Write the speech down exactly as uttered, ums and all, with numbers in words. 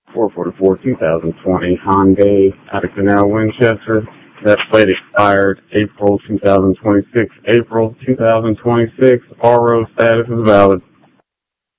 four forty-four, two thousand twenty Hyundai out of Canal, Winchester. That plate expired April two thousand twenty-six. April two thousand twenty-six. R O status is valid.